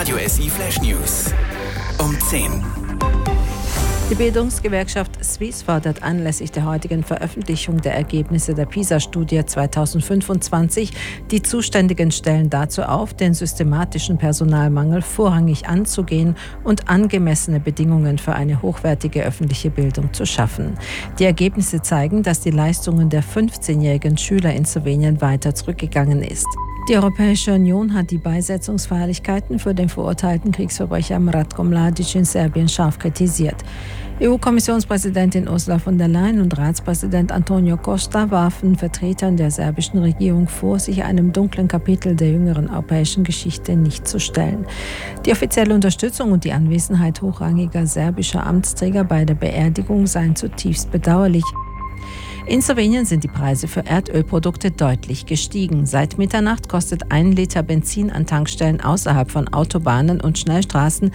Radio SI Flash News um 10. Die Bildungsgewerkschaft Swiss fordert anlässlich der heutigen Veröffentlichung der Ergebnisse der PISA-Studie 2025 die zuständigen Stellen dazu auf, den systematischen Personalmangel vorrangig anzugehen und angemessene Bedingungen für eine hochwertige öffentliche Bildung zu schaffen. Die Ergebnisse zeigen, dass die Leistungen der 15-jährigen Schüler in Slowenien weiter zurückgegangen ist. Die Europäische Union hat die Beisetzungsfeierlichkeiten für den verurteilten Kriegsverbrecher Ratko Mladic in Serbien scharf kritisiert. EU-Kommissionspräsidentin Ursula von der Leyen und Ratspräsident Antonio Costa warfen Vertretern der serbischen Regierung vor, sich einem dunklen Kapitel der jüngeren europäischen Geschichte nicht zu stellen. Die offizielle Unterstützung und die Anwesenheit hochrangiger serbischer Amtsträger bei der Beerdigung seien zutiefst bedauerlich. In Slowenien sind die Preise für Erdölprodukte deutlich gestiegen. Seit Mitternacht kostet 1 Liter Benzin an Tankstellen außerhalb von Autobahnen und Schnellstraßen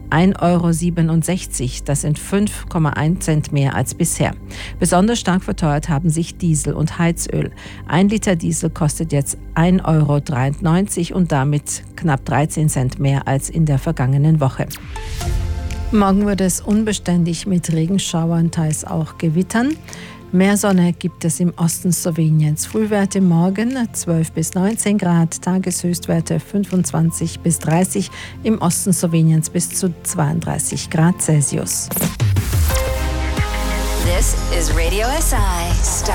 1,67 €. Das sind 5,1 Cent mehr als bisher. Besonders stark verteuert haben sich Diesel und Heizöl. 1 Liter Diesel kostet jetzt 1,93 € und damit knapp 13 Cent mehr als in der vergangenen Woche. Morgen wird es unbeständig mit Regenschauern, teils auch Gewittern. Mehr Sonne gibt es im Osten Sloweniens. Frühwerte morgen 12 bis 19 Grad, Tageshöchstwerte 25 bis 30, im Osten Sloweniens bis zu 32 Grad Celsius. This is Radio SI.